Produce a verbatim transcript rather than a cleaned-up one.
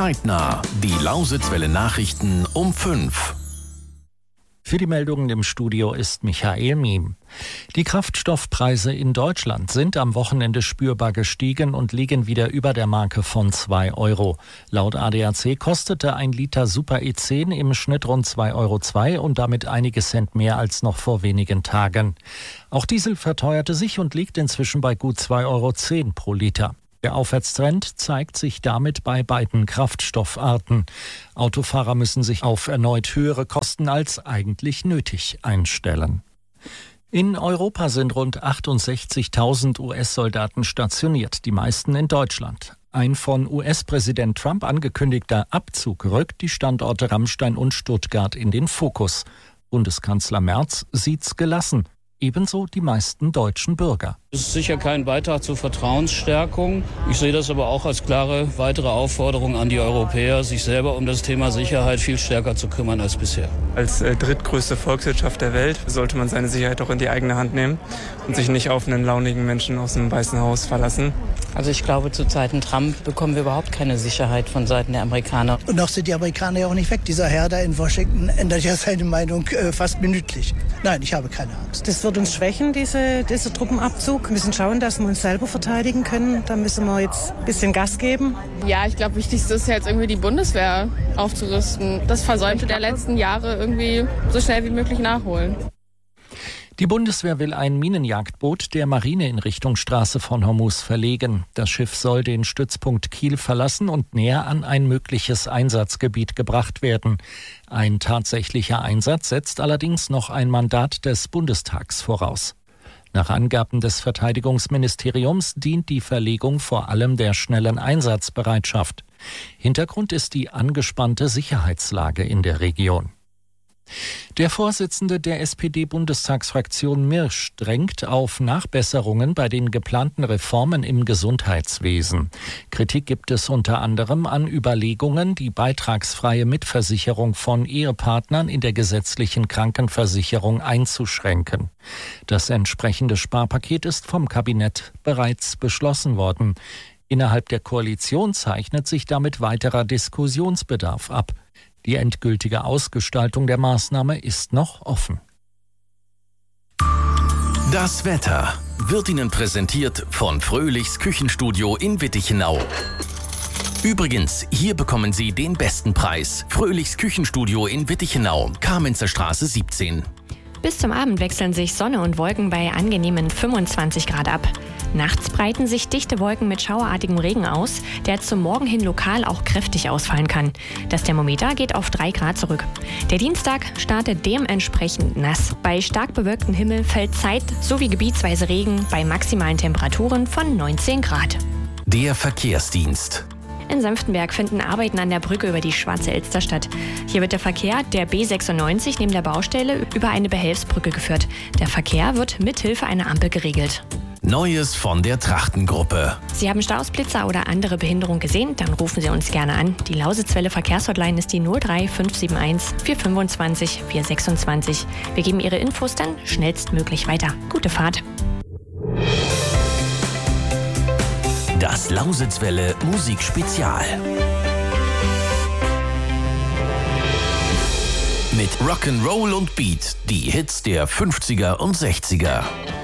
Zeitnah. Die Lausitzwelle Nachrichten um fünf. Für die Meldungen im Studio ist Michael Miem. Die Kraftstoffpreise in Deutschland sind am Wochenende spürbar gestiegen und liegen wieder über der Marke von zwei Euro. Laut A D A C kostete ein Liter Super E zehn im Schnitt rund zwei Euro zwei und damit einige Cent mehr als noch vor wenigen Tagen. Auch Diesel verteuerte sich und liegt inzwischen bei gut zwei Euro zehn pro Liter. Der Aufwärtstrend zeigt sich damit bei beiden Kraftstoffarten. Autofahrer müssen sich auf erneut höhere Kosten als eigentlich nötig einstellen. In Europa sind rund achtundsechzigtausend U S-Soldaten stationiert, die meisten in Deutschland. Ein von U S-Präsident Trump angekündigter Abzug rückt die Standorte Ramstein und Stuttgart in den Fokus. Bundeskanzler Merz sieht's gelassen. Ebenso die meisten deutschen Bürger. Es ist sicher kein Beitrag zur Vertrauensstärkung. Ich sehe das aber auch als klare weitere Aufforderung an die Europäer, sich selber um das Thema Sicherheit viel stärker zu kümmern als bisher. Als äh, drittgrößte Volkswirtschaft der Welt sollte man seine Sicherheit auch in die eigene Hand nehmen und sich nicht auf einen launigen Menschen aus dem Weißen Haus verlassen. Also ich glaube, zu Zeiten Trump bekommen wir überhaupt keine Sicherheit von Seiten der Amerikaner. Und noch sind die Amerikaner ja auch nicht weg. Dieser Herr da in Washington ändert ja seine Meinung äh, fast minütlich. Nein, ich habe keine Angst. Das wird uns schwächen, diese, dieser Truppenabzug. Wir müssen schauen, dass wir uns selber verteidigen können. Da müssen wir jetzt ein bisschen Gas geben. Ja, ich glaube, wichtigste ist jetzt irgendwie die Bundeswehr aufzurüsten. Das Versäumte der letzten Jahre irgendwie so schnell wie möglich nachholen. Die Bundeswehr will ein Minenjagdboot der Marine in Richtung Straße von Hormuz verlegen. Das Schiff soll den Stützpunkt Kiel verlassen und näher an ein mögliches Einsatzgebiet gebracht werden. Ein tatsächlicher Einsatz setzt allerdings noch ein Mandat des Bundestags voraus. Nach Angaben des Verteidigungsministeriums dient die Verlegung vor allem der schnellen Einsatzbereitschaft. Hintergrund ist die angespannte Sicherheitslage in der Region. Der Vorsitzende der S P D-Bundestagsfraktion Mirsch drängt auf Nachbesserungen bei den geplanten Reformen im Gesundheitswesen. Kritik gibt es unter anderem an Überlegungen, die beitragsfreie Mitversicherung von Ehepartnern in der gesetzlichen Krankenversicherung einzuschränken. Das entsprechende Sparpaket ist vom Kabinett bereits beschlossen worden. Innerhalb der Koalition zeichnet sich damit weiterer Diskussionsbedarf ab. Die endgültige Ausgestaltung der Maßnahme ist noch offen. Das Wetter wird Ihnen präsentiert von Fröhlichs Küchenstudio in Wittichenau. Übrigens, hier bekommen Sie den besten Preis. Fröhlichs Küchenstudio in Wittichenau, Kamenzer Straße siebzehn. Bis zum Abend wechseln sich Sonne und Wolken bei angenehmen fünfundzwanzig Grad ab. Nachts breiten sich dichte Wolken mit schauerartigem Regen aus, der zum Morgen hin lokal auch kräftig ausfallen kann. Das Thermometer geht auf drei Grad zurück. Der Dienstag startet dementsprechend nass. Bei stark bewölktem Himmel fällt zeit- sowie gebietsweise Regen bei maximalen Temperaturen von neunzehn Grad. Der Verkehrsdienst. In Senftenberg finden Arbeiten an der Brücke über die Schwarze Elster statt. Hier wird der Verkehr der B sechsundneunzig neben der Baustelle über eine Behelfsbrücke geführt. Der Verkehr wird mithilfe einer Ampel geregelt. Neues von der Trachtengruppe. Sie haben Staus, Blitzer oder andere Behinderung gesehen? Dann rufen Sie uns gerne an. Die Lausitzwelle Verkehrshotline ist die null drei fünf sieben eins vier fünfundzwanzig vier sechsundzwanzig. Wir geben Ihre Infos dann schnellstmöglich weiter. Gute Fahrt. Das Lausitzwelle Musikspezial. Mit Rock'n'Roll und Beat, die Hits der fünfziger und sechziger.